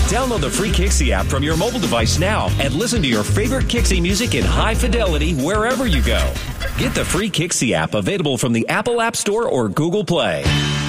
Download the free Kixie app from your mobile device now and listen to your favorite Kixie music in high fidelity wherever you go. Get the free Kixie app available from the Apple App Store or Google Play.